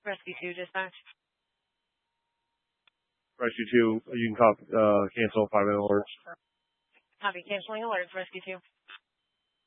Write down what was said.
Rescue 2 dispatch. Rescue 2, you can cancel 5-minute alerts. Copy. Canceling alerts. Rescue 2.